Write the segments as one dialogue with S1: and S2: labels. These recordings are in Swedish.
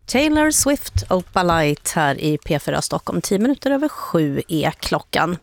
S1: Taylor Swift, Opalite här i P4 Stockholm. 10 minuter över 7 är klockan.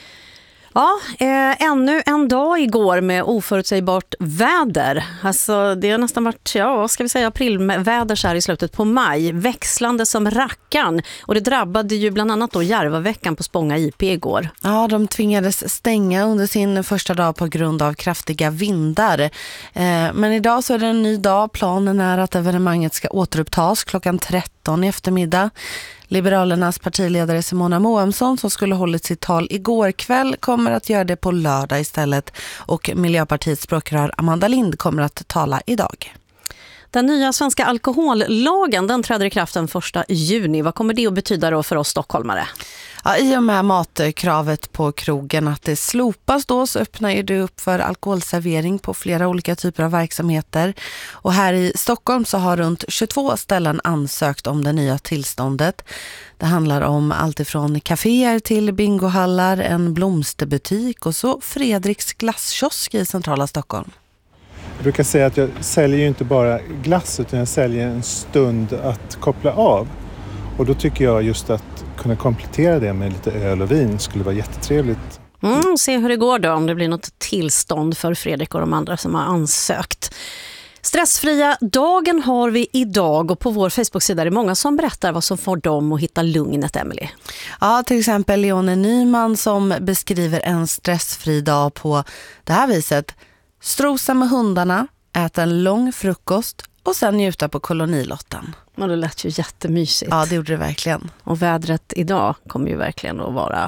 S1: Ja, ännu en dag igår med oförutsägbart väder. Alltså det har nästan varit, vad ska vi säga, aprilväder så här i slutet på maj. Växlande som rackan. Och det drabbade ju bland annat då Järvaveckan på Spånga IP igår.
S2: Ja, de tvingades stänga under sin första dag på grund av kraftiga vindar. Men idag så är det en ny dag. Planen är att evenemanget ska återupptas klockan 13 i eftermiddag. Liberalernas partiledare Simona Moemsson, som skulle hållit sitt tal igår kväll, kommer att göra det på lördag istället, och Miljöpartiets språkrör Amanda Lind kommer att tala idag.
S1: Den nya svenska alkohollagen, den träder i kraft den 1 juni. Vad kommer det att betyda då för oss stockholmare?
S2: Ja, i och med matkravet på krogen att det slopas då, så öppnar ju det upp för alkoholservering på flera olika typer av verksamheter. Och här i Stockholm så har runt 22 ställen ansökt om det nya tillståndet. Det handlar om allt ifrån kaféer till bingohallar, en blomsterbutik och så Fredriks glasskiosk i centrala Stockholm.
S3: Jag brukar säga att jag säljer ju inte bara glass, utan jag säljer en stund att koppla av. Och då tycker jag just att kunna komplettera det med lite öl och vin skulle vara jättetrevligt.
S1: Se hur det går då, om det blir något tillstånd för Fredrik och de andra som har ansökt. Stressfria dagen har vi idag, och på vår Facebook-sida är det många som berättar vad som får dem att hitta lugnet, Emily.
S2: Ja, till exempel Leone Nyman som beskriver en stressfri dag på det här viset. Strosa med hundarna, äta en lång frukost och sen njuta på kolonilotten.
S1: Och det lät ju jättemysigt.
S2: Ja, det gjorde det verkligen.
S1: Och vädret idag kommer ju verkligen att vara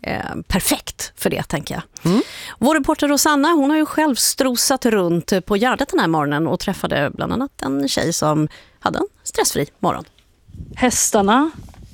S1: perfekt för det, tänker jag. Vår reporter Rosanna, hon har ju själv strosat runt på Gärdet den här morgonen och träffade bland annat en tjej som hade en stressfri morgon.
S4: Hästarna,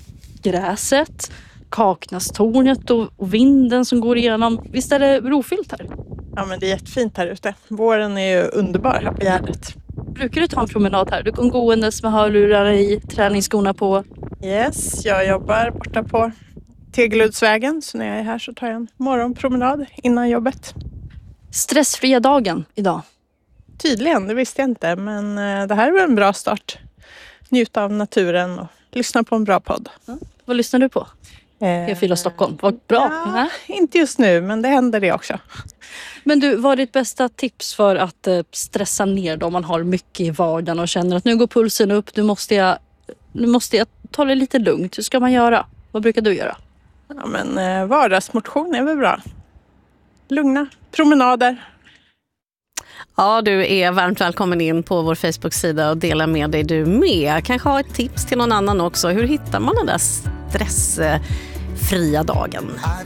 S4: gräset, Kaknästornet och vinden som går igenom. Visst är det rofyllt här?
S5: Ja, men det är jättefint här ute. Våren är ju underbar här på Gärdet.
S4: Brukar du ta en promenad här? Du kan gåendes med hörlurar i, träningsskorna på.
S5: Yes, jag jobbar borta på Tegeludsvägen, så när jag är här så tar jag en morgonpromenad innan jobbet.
S4: Stressfria dagen idag?
S5: Tydligen, det visste jag inte, men det här är väl en bra start. Njuta av naturen och lyssna på en bra podd.
S4: Vad lyssnar du på? P4 Stockholm, vad bra.
S5: Ja, inte just nu, men det händer det också.
S4: Men du, vad är ditt bästa tips för att stressa ner då man har mycket i vardagen och känner att nu går pulsen upp, nu måste jag ta det lite lugnt. Hur ska man göra? Vad brukar du göra?
S5: Ja, men vardagsmotion är väl bra. Lugna promenader.
S1: Ja, du är varmt välkommen in på vår Facebook-sida och dela med dig du med. Kanske ha ett tips till någon annan också. Hur hittar man den där stressfria dagen?